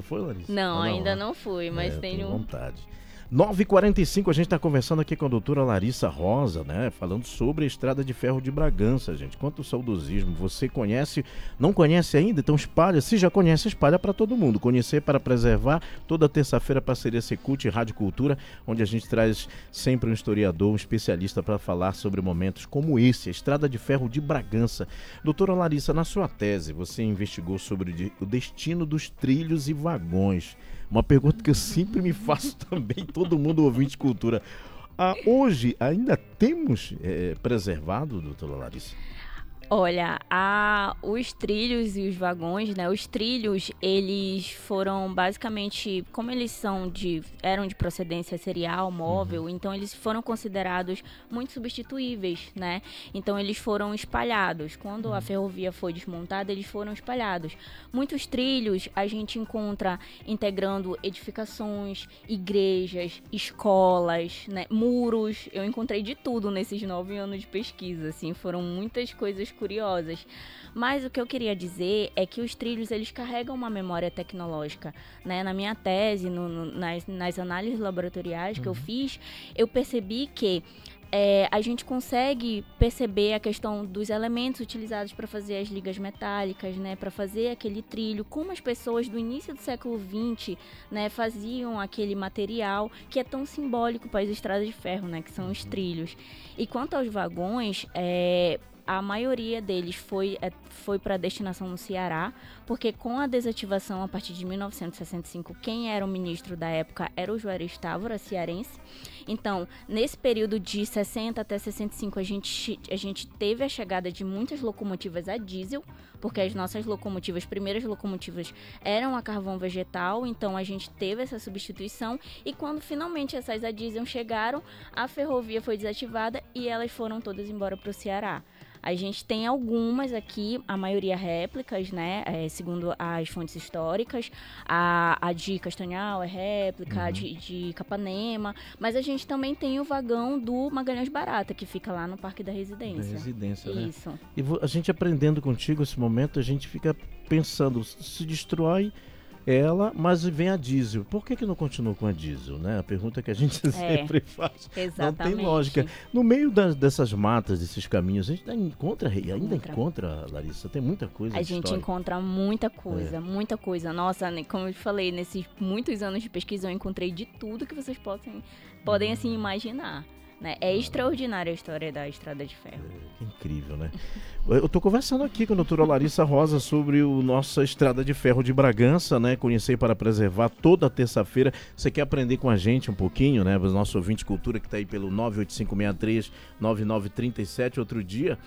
foi, Larissa? Não, ainda né? não fui, mas Tenho tenho... vontade. 9h45, a gente está conversando aqui com a doutora Larissa Rosa, né? Falando sobre a Estrada de Ferro de Bragança, gente. Quanto saudosismo. Você conhece, não conhece ainda? Então espalha. Se já conhece, espalha para todo mundo. Conhecer para preservar. Toda terça-feira, parceria Secult e Rádio Cultura, onde a gente traz sempre um historiador, um especialista para falar sobre momentos como esse, a Estrada de Ferro de Bragança. Doutora Larissa, na sua tese, você investigou sobre o destino dos trilhos e vagões. Uma pergunta que eu sempre me faço também, todo mundo ouvinte de cultura. Hoje ainda temos preservado, doutora Larissa? Olha, os trilhos e os vagões, né? Os trilhos, eles foram basicamente, como eles eram de procedência serial, móvel, então eles foram considerados muito substituíveis, né? Então eles foram espalhados. Quando a ferrovia foi desmontada, eles foram espalhados. Muitos trilhos a gente encontra integrando edificações, igrejas, escolas, né? Muros. Eu encontrei de tudo nesses 9 anos de pesquisa, assim, foram muitas coisas curiosas. Mas o que eu queria dizer é que os trilhos, eles carregam uma memória tecnológica, né? Na minha tese, nas análises laboratoriais que eu fiz, eu percebi que a gente consegue perceber a questão dos elementos utilizados para fazer as ligas metálicas, né, para fazer aquele trilho, como as pessoas do início do século XX, né, faziam aquele material que é tão simbólico para as estradas de ferro, né, que são os trilhos. E quanto aos vagões, a maioria deles foi para a destinação no Ceará, porque com a desativação a partir de 1965, quem era o ministro da época era o Juarez Távora, cearense. Então, nesse período de 60 até 65, a gente teve a chegada de muitas locomotivas a diesel, porque as nossas primeiras locomotivas eram a carvão vegetal, então a gente teve essa substituição, e quando finalmente essas a diesel chegaram, a ferrovia foi desativada e elas foram todas embora para o Ceará. A gente tem algumas aqui, a maioria réplicas, né? Segundo as fontes históricas. A de Castanhal é réplica, a de Capanema. Mas a gente também tem o vagão do Magalhães Barata, que fica lá no Parque da Residência. Da Residência, né? Isso. E a gente aprendendo contigo esse momento, a gente fica pensando, se destrói ela, mas vem a diesel. Por que não continua com a diesel, né? A pergunta que a gente sempre faz. Exatamente. Não tem lógica. No meio dessas matas, desses caminhos, a gente ainda encontra, Larissa, tem muita coisa. A gente encontra muita coisa, muita coisa. Nossa, como eu te falei, nesses muitos anos de pesquisa eu encontrei de tudo que vocês podem assim, imaginar. Né? É extraordinária a história da Estrada de Ferro. Que incrível, né? Eu estou conversando aqui com a doutora Larissa Rosa sobre a nossa Estrada de Ferro de Bragança, né? Conhecer para preservar toda terça-feira. Você quer aprender com a gente um pouquinho, né? O nosso ouvinte cultura que está aí pelo 98563-9937. Outro dia,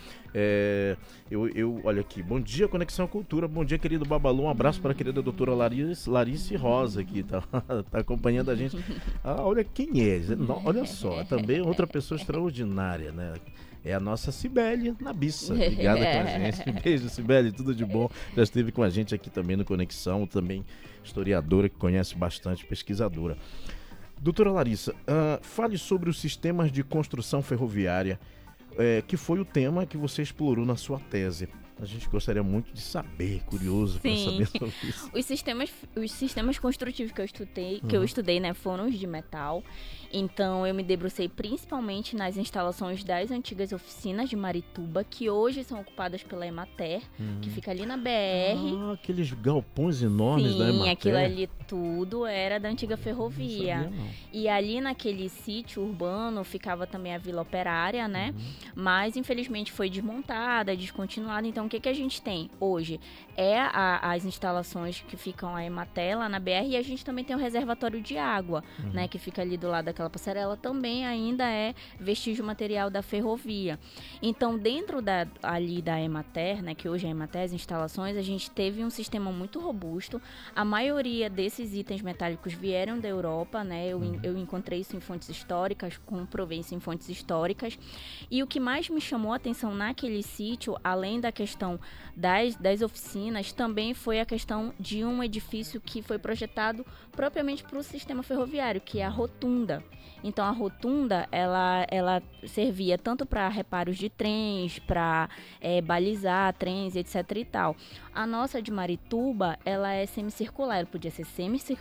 olha aqui. Bom dia, Conexão Cultura. Bom dia, querido Babalu. Um abraço para a querida doutora Larissa Rosa, que tá acompanhando a gente. Olha quem é. Olha só, também outra pessoa extraordinária, né? É a nossa Cibele Nabissa, ligada com a gente. Beijo, Cibele, tudo de bom. Já esteve com a gente aqui também no Conexão, também historiadora que conhece bastante, pesquisadora. Doutora Larissa, fale sobre os sistemas de construção ferroviária, que foi o tema que você explorou na sua tese. A gente gostaria muito de saber, curioso para saber sobre isso. Os sistemas construtivos que eu estudei, né, foram os de metal. Então eu me debrucei principalmente nas instalações das antigas oficinas de Marituba, que hoje são ocupadas pela Emater, que fica ali na BR. Aqueles galpões enormes da Emater. Sim, aquilo ali tudo era da antiga ferrovia. Não sabia, não. E ali naquele sítio urbano ficava também a Vila Operária, né? Mas infelizmente foi desmontada, descontinuada. Então o que a gente tem hoje as instalações que ficam a Emater lá na BR, e a gente também tem o reservatório de água, né? Que fica ali do lado daquela passarela, também ainda é vestígio material da ferrovia. Então dentro ali da Emater, né? Que hoje é a Emater, as instalações, a gente teve um sistema muito robusto. A maioria desses itens metálicos vieram da Europa, né? Eu encontrei isso em fontes históricas, comprovei isso em fontes históricas. E o que mais me chamou a atenção naquele sítio, além da questão questão das oficinas, também foi a questão de um edifício que foi projetado propriamente para o sistema ferroviário, que é a rotunda. Então, a rotunda, ela servia tanto para reparos de trens, para balizar trens, etc e tal. A nossa de Marituba, ela é semicircular, ela podia ser